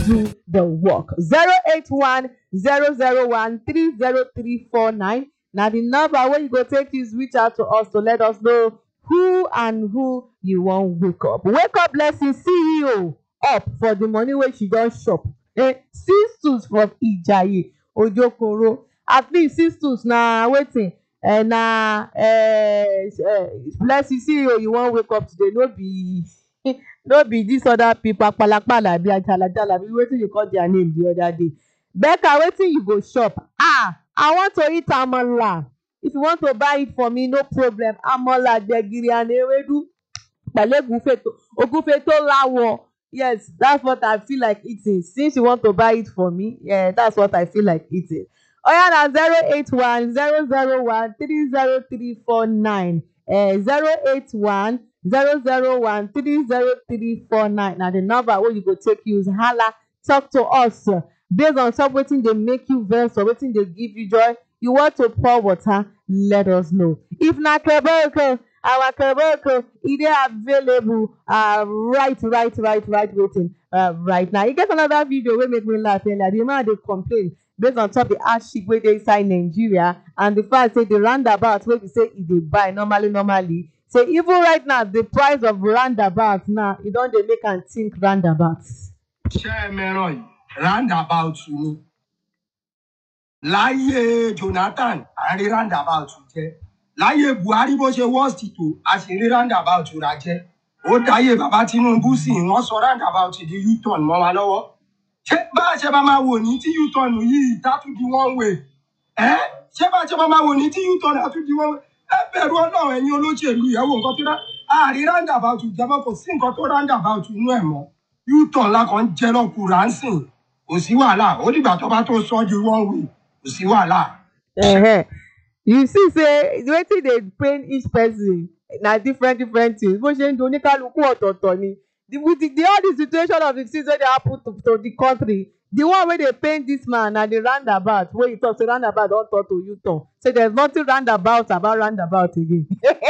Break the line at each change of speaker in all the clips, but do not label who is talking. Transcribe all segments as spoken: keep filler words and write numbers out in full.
do the work. zero eight one zero zero one three zero three four nine. Now the number where you go take is reach out to us to let us know who and who you want wake up. Wake up blessing C E O up for the money where she just shop. Eh, six tools from Ijaye Ojokoro. At least six tools na waiting. And na uh, uh, blessing C E O you want wake up today. No be no be this other people kpalakpala be ajalajala be wetin you call their name the other day. Becca, wetin you go shop? Ah, I want to eat amala. If you want to buy it for me, no problem. Amala, gbegiri and ewedu. Pẹ̀lú ògúnfe tó láwọ̀. Yes, that's what I feel like eating. Since you want to buy it for me, yeah, that's what I feel like eating. Oh yeah, now zero eight one zero zero one three zero three four nine. Uh, zero eight one zero zero one three zero three four nine. Now the number where you go take use hala talk to us uh, based on some wetin dey make you vex or wetin dey give you joy. You want to pour water, let us know. If na keboko, our keboko, e dey available uh, right, right, right, right waiting uh, right now. You get another video wey make me laugh earlier. The man dey complain based on top the hardship wey dey inside Nigeria and the fact say the roundabout wey be say e dey buy normally normally. So even right now, the price of roundabout now, e don dey make am think roundabout.
Ṣé mẹ́ràn yìí roundabout ni láyé Jonathan àrí roundabout jẹ́ láyé Buhari bó ṣe worst tó àṣírí roundabout ra jẹ́ ó dáyé bàbá Tinubu sì wọ́n sọ roundabout di U-turn mọ́ wa lọ́wọ́ ṣé bá a ṣe bá máa wò ní tí U-turn yìí tá tún di one way ẹ́ ṣé bá a ṣe bá máa wò ní tí U-turn á tún di one way ẹ bẹ̀rù Ọlọ́run ẹ̀yin olóṣèlú ẹ wo nǹkan tó dá àrí roundabout ìjọba kò sí nǹkan tó roundabout inú ẹ̀ mọ́ U-turn la kàn jẹ́ lọ́kù ránṣìn kò sí wàhálà ó dìgbà tó bá tó sọ di one way kò sí wàhálà.
Uh-huh. You see say wetin dey pain each person na different different things bó ṣe ń do oníkálukú ọ̀tọ̀ọ̀tọ̀ ni the with the, the all the situation of the things wey dey happen to, to the country the one wey dey pain this man na the roundabout wey he talk say roundabout don turn to U-turn say there is nothing roundabout about roundabout again.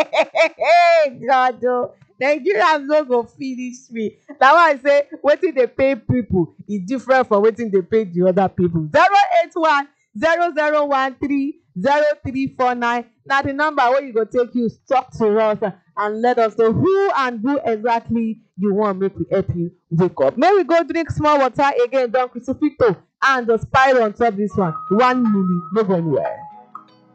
God o Nigerians no go finish me na why I say wetin dey pain people e different from wetin dey pain the other people. zero eight one zero zero one three zero three four nine. Now the number where you go take you talk to us and let us know who and who exactly you want make we help you wake up. May we go drink small water again, Don Crucifito and the spiral on top this one. One minute, no go anywhere.